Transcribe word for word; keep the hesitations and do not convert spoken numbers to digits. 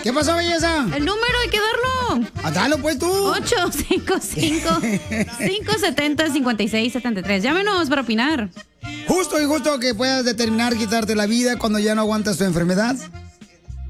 ¿Qué pasó, belleza? El número hay que darlo. Ah, dalo pues tú. ocho cinco cinco, cinco siete cero, cinco seis siete tres. Llámenos para opinar. Justo y justo que puedas determinar quitarte la vida cuando ya no aguantas tu enfermedad.